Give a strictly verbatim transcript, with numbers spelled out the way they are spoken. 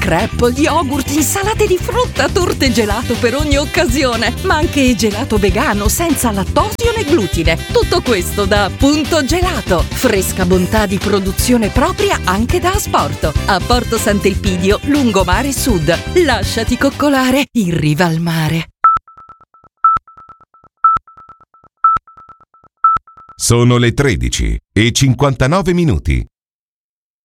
crepe, yogurt, insalate di frutta, torte e gelato per ogni occasione, ma anche gelato vegano senza lattosio né glutine. Tutto questo da Punto Gelato. Fresca bontà di produzione propria anche da asporto. A Porto Sant'Elpidio, lungomare Sud. Lasciati coccolare in riva al mare. Sono le tredici e cinquantanove minuti.